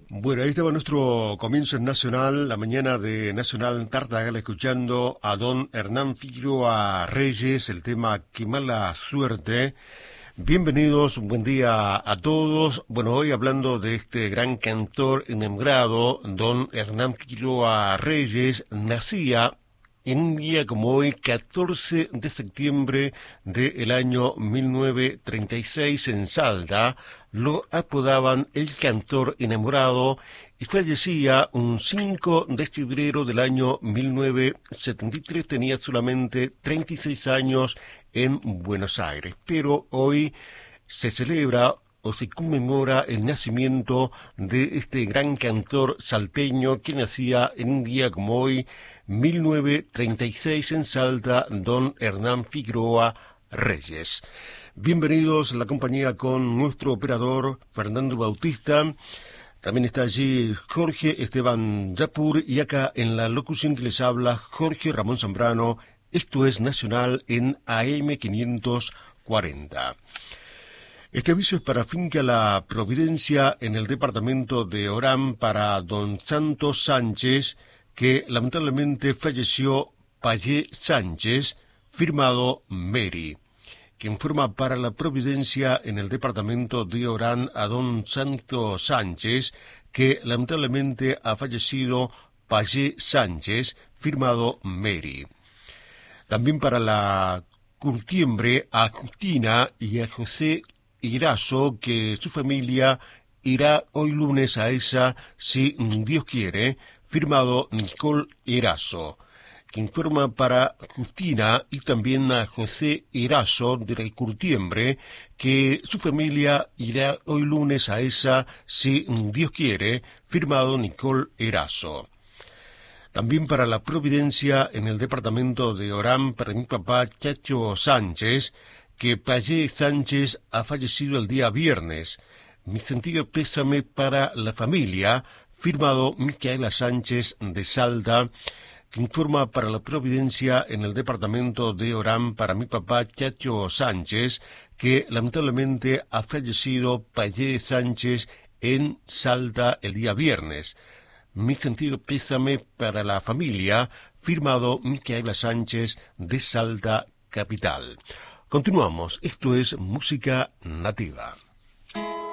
Bueno, ahí estaba nuestro comienzo en Nacional, la mañana de Nacional Tartagal, escuchando a don Hernán Figueroa Reyes, el tema Qué mala suerte. Bienvenidos, buen día a todos. Bueno, hoy hablando de este gran cantor enamorado, don Hernán Figueroa Reyes, nacía en un día como hoy, 14 de septiembre del año 1936 en Salta. Lo apodaban el cantor enamorado y fallecía un 5 de febrero del año 1973. Tenía solamente 36 años en Buenos Aires. Pero hoy se celebra o se conmemora el nacimiento de este gran cantor salteño que nacía en un día como hoy, 1936 en Salta, don Hernán Figueroa Reyes. Bienvenidos a la compañía con nuestro operador Fernando Bautista. También está allí Jorge Esteban Yapur y acá en la locución que les habla Jorge Ramón Zambrano. Esto es Nacional en AM 540. Este aviso es para Finca La Providencia en el departamento de Orán para don Santos Sánchez, que lamentablemente falleció Payé Sánchez, firmado Mary. Que informa para La Providencia en el departamento de Orán a don Santos Sánchez, que lamentablemente ha fallecido Payé Sánchez, firmado Mary. También para La Curtiembre a Justina y a José Irazo, que su familia irá hoy lunes a esa, si Dios quiere, firmado Nicole Irazo, que informa para Justina y también a José Irazo de la Curtiembre, que su familia irá hoy lunes a esa, si Dios quiere, firmado Nicole Irazo. También para La Providencia en el departamento de Orán para mi papá Chacho Sánchez, que Payé Sánchez ha fallecido el día viernes. Mi sentido pésame para la familia, firmado Micaela Sánchez de Salta, que informa para La Providencia en el departamento de Orán para mi papá Chacho Sánchez, que lamentablemente ha fallecido Payé Sánchez en Salta el día viernes. Mi sentido pésame para la familia, firmado Micaela Sánchez de Salta, capital. Continuamos, esto es Música Nativa.